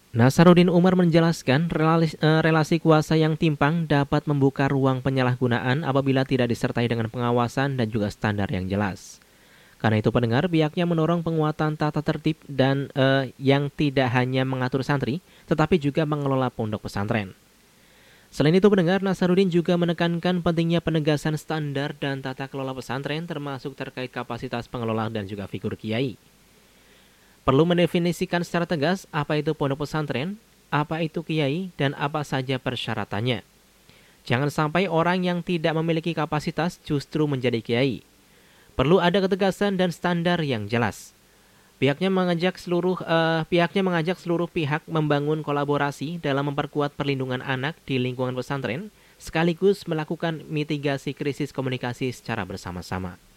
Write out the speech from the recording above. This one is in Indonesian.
Nasaruddin Umar menjelaskan relasi kuasa yang timpang dapat membuka ruang penyalahgunaan apabila tidak disertai dengan pengawasan dan juga standar yang jelas. Karena itu pendengar pihaknya mendorong penguatan tata tertib dan yang tidak hanya mengatur santri, tetapi juga mengelola pondok pesantren. Selain itu pendengar, Nasaruddin juga menekankan pentingnya penegasan standar dan tata kelola pesantren termasuk terkait kapasitas pengelola dan juga figur kiai. Perlu mendefinisikan secara tegas apa itu pondok pesantren, apa itu kiai, dan apa saja persyaratannya. Jangan sampai orang yang tidak memiliki kapasitas justru menjadi kiai. Perlu ada ketegasan dan standar yang jelas. Pihaknya mengajak seluruh pihak membangun kolaborasi dalam memperkuat perlindungan anak di lingkungan pesantren, sekaligus melakukan mitigasi krisis komunikasi secara bersama-sama.